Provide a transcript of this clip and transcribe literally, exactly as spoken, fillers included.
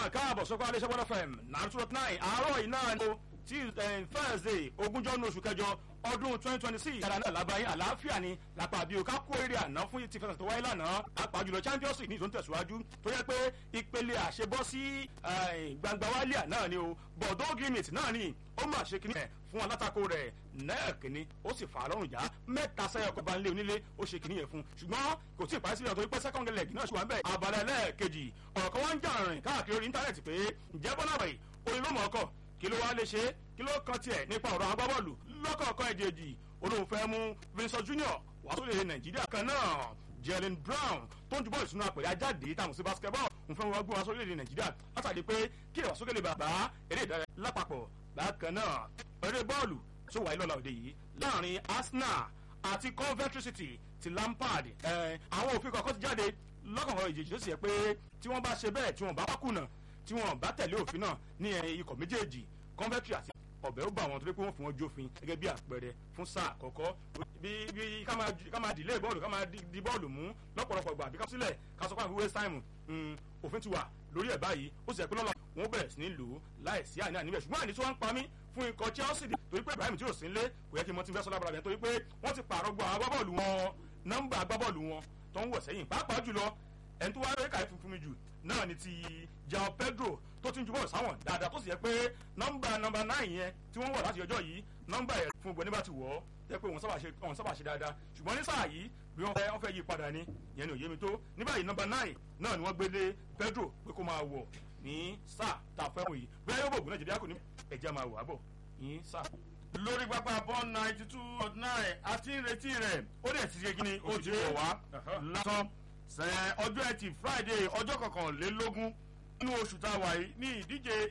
náà káàbọ̀ sọ́kọ́ alẹ́ sẹ́wọ́n fm nine two dot nine àárọ̀ yìí náà ni tí thursday ogúnjọ́ ní oṣù kẹjọ ọdún twenty twenty six yàrá náà lábáyé àlàáfíà ni lápá bí o ká kó eré àná fún ti fẹsẹ̀ tó wáyé lánàá àpá jùlọ champions league ní ìtò ń tẹ̀síwájú tó yẹ pé ìpele àṣebọ́ sí gbangba wálé àná ni o bordeaux glimit náà ni ó mà ṣe kíní ẹ̀ fún alátakò rẹ̀ náà kíní ó sì fà á lọ́rùn já mẹ́ta sẹ́yọ̀ kọ́ bá ń lé onílé ó ṣe kíní yẹn fún ṣùgbọ́n kò tí ì parí sílẹ̀ torí pé second leg náà ṣùgbọ́n bẹ́ẹ̀ abalẹ̀ lẹ́ẹ̀kejì ọ̀rọ̀ kan wá ń jà rìn káàkiri orí íńtánẹ́ẹ̀tì pé ǹjẹ́ bọ́lá rẹ̀ orin ló mọ̀ ọkọ̀ kí ló wá lè ṣe kí ló kan tiẹ̀ nípa ọ̀rọ̀ agbábọ́ọ̀lù lọ́kọ̀ọ̀kan èjèèjì olóhùn fẹ́ mú Vincent Junior wá sórí Nàìjíríà kan náà Jalen Brown tó ń ju bọ́ọ̀lù sínú àpẹẹrẹ ajáde táwọn sí basketball ń fẹ́ wọn gbé wọn sórí Nàìjíríà látàrí pé kí ìwàsókè lè bàbá eré ìdárayá lápapọ̀ bákan náà eré bọ́ọ̀lù tó wáyé lọ́la òde yìí láàrin Arsenal àti Coventry City ti Lampard àwọn òfin kọ̀ọ̀kan ti jáde lọ́kọ̀ọ̀kan èjèèjì tó sì yẹ pé tí wọ́n bá ṣe bẹ́ẹ̀ tí wọ́n bá kùnà tí wọ́n bá tẹ̀lé òfin náà ní ikọ̀ méjèèjì Coventry àti ọ̀bẹ ó bá wọn torí pé wọ́n fi wọn jófin gẹ́gẹ́ bí àpẹẹrẹ fún sáà àkọ́kọ́ bí bí ká máa dìlé bọ́ọ̀lù ká máa di bọ́ọ̀lù mú lọ́pọ̀lọpọ̀ gbà bí ká sílẹ̀ ká sọ pé àfi waste time òfin ti wà lórí ẹ̀ báyìí ó sì yẹ pé lọ́la wọn bẹ̀rẹ̀ sí ní lò ó láì sí àní àníbẹ̀ ṣùgbọ́n àní tí wọ́n ń pa mí fún ikọ̀ Chelsea torí pé Ibrahim tí ò sí nílé kò yẹ kí mo ti fẹ́ sọ lábàrà bẹ́ẹ̀ torí pé wọ́n ti pààrọ̀ gbọ́ àwọn agbábọ́ọ̀lù wọn nọ́mbà agbábọ́ọ̀lù wọn tó ń wọ̀ sẹ́yìn pàápàá jùlọ ẹni tó wá rẹ́ káyé funfun mi jù náà ni ti João Pedro tó ti ń jubọ̀ sáwọn dáadáa tó sì yẹ pé nọ́mbà nọ́mbà náà yẹn tí wọ́n wọ̀ láti ọjọ́ yìí nọ́mbà yẹn fún gbọ́n nígbà tí wọ́ jẹ́ pé wọ́n sábà ṣe wọ́n sábà ṣe dáadáa ṣùgbọ́n ní sáà yìí bí wọ́n fẹ́ wọ́n fẹ́ yí padà ni yẹn ni òye mi tó ní báyìí nọ́mbà náà náà ni wọ́n gbé lé Pedro pé kó máa wọ̀ ní sáà tá a fẹ́ wọ̀ yìí bẹ́ẹ̀ yóò bògùn náà jẹ̀bi àkùnrin ẹ̀jẹ̀ máa wọ̀ àbọ̀ ní sáà. lórí pápá bọ́ọ̀n ninety two dot nine àti ìrètí rẹ̀ ó dẹ̀ ti ṣe kí ni ó ti wọ̀ wá lásán ọjọ́ ẹtì Friday ọjọ́ kọkànlélógún nínú oṣù tá a wà yìí ní ìdíje